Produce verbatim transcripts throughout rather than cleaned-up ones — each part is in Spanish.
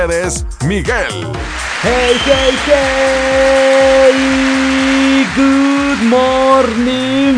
Eres Miguel. Hey, hey, hey. Good morning,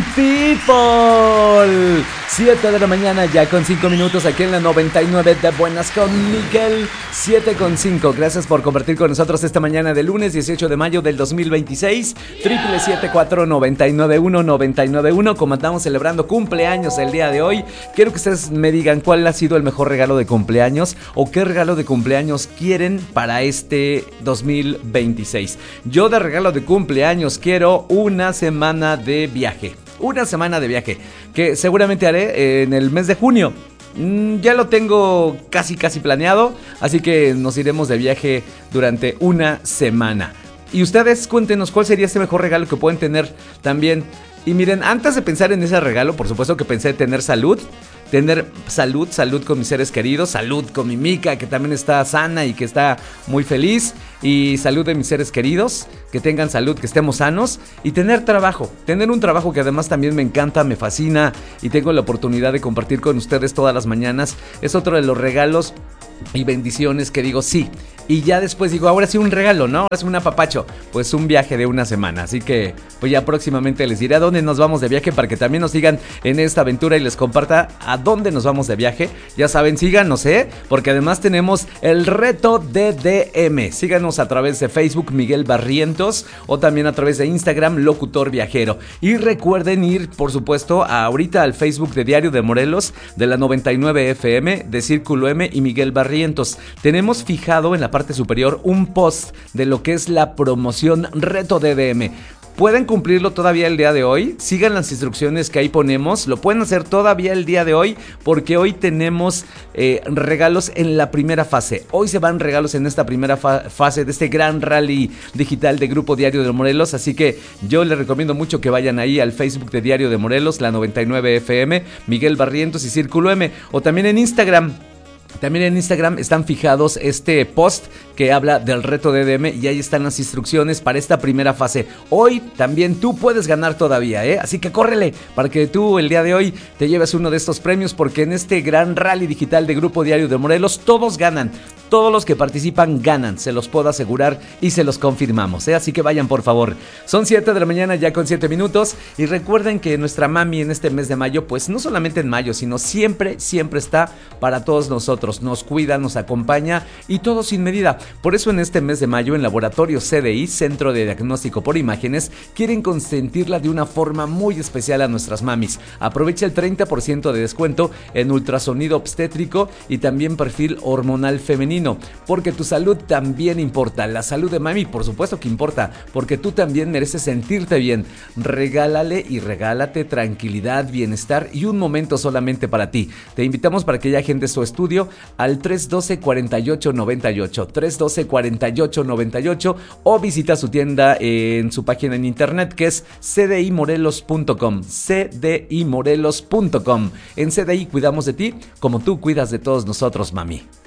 people. siete de la mañana ya con cinco minutos aquí en la noventa y nueve de Buenas con Miguel. siete con cinco. Gracias por compartir con nosotros esta mañana de lunes dieciocho de mayo del dos mil veintiséis. Triple siete cuatro noventa y nueve uno noventa y nueve uno. Como estamos celebrando cumpleaños el día de hoy, quiero que ustedes me digan cuál ha sido el mejor regalo de cumpleaños o qué regalo de cumpleaños quieren para este dos mil veintiséis. Yo de regalo de cumpleaños quiero una semana de viaje. Una semana de viaje que seguramente haré en el mes de junio. Mm, ya lo tengo casi casi planeado, así que nos iremos de viaje durante una semana. Y ustedes cuéntenos cuál sería ese mejor regalo que pueden tener también. Y miren, antes de pensar en ese regalo, por supuesto que pensé en tener salud. Tener salud, salud con mis seres queridos, salud con mi Mica, que también está sana y que está muy feliz. Y salud de mis seres queridos, que tengan salud, que estemos sanos. Y tener trabajo, tener un trabajo que además también me encanta, me fascina. Y tengo la oportunidad de compartir con ustedes todas las mañanas. Es otro de los regalos y bendiciones que digo sí. Y ya después digo, ahora sí un regalo, ¿no? Ahora es un apapacho. Pues un viaje de una semana. Así que pues ya próximamente les diré a dónde nos vamos de viaje para que también nos sigan en esta aventura y les comparta a dónde nos vamos de viaje. Ya saben, síganos, ¿eh? Porque además tenemos el reto D D M. Síganos a través de Facebook, Miguel Barrientos, o también a través de Instagram, Locutor Viajero. Y recuerden ir, por supuesto, a ahorita al Facebook de Diario de Morelos, de la noventa y nueve F M, de Círculo M y Miguel Barrientos. Tenemos fijado en la parte superior un post de lo que es la promoción Reto D D M. Pueden cumplirlo todavía el día de hoy. Sigan las instrucciones que ahí ponemos. Lo pueden hacer todavía el día de hoy porque hoy tenemos eh, regalos en la primera fase. Hoy se van regalos en esta primera fa- fase de este gran rally digital de Grupo Diario de Morelos. Así que yo les recomiendo mucho que vayan ahí al Facebook de Diario de Morelos, la noventa y nueve F M, Miguel Barrientos y Círculo M. O también en Instagram. También en Instagram están fijados este post que habla del reto D D M y ahí están las instrucciones para esta primera fase. Hoy también tú puedes ganar todavía, ¿eh? Así que córrele para que tú el día de hoy te lleves uno de estos premios, porque en este gran rally digital de Grupo Diario de Morelos todos ganan. Todos los que participan ganan, se los puedo asegurar y se los confirmamos, ¿eh? Así que vayan por favor. Son siete de la mañana ya con siete minutos y recuerden que nuestra mami en este mes de mayo, pues no solamente en mayo, sino siempre, siempre está para todos nosotros. Nos cuida, nos acompaña y todo sin medida. Por eso en este mes de mayo en Laboratorio C D I, Centro de Diagnóstico por Imágenes, quieren consentirla de una forma muy especial a nuestras mamis. Aprovecha el treinta por ciento de descuento en ultrasonido obstétrico y también perfil hormonal femenino, porque tu salud también importa. La salud de mami por supuesto que importa, porque tú también mereces sentirte bien. Regálale y regálate tranquilidad, bienestar y un momento solamente para ti. Te invitamos para que ya agendes su estudio al tres uno dos, cuatro ocho nueve ocho, tres uno dos, cuatro ocho nueve ocho, o visita su tienda en su página en internet, que es c d i morelos punto com, c d i morelos punto com. En C D I cuidamos de ti como tú cuidas de todos nosotros, mami.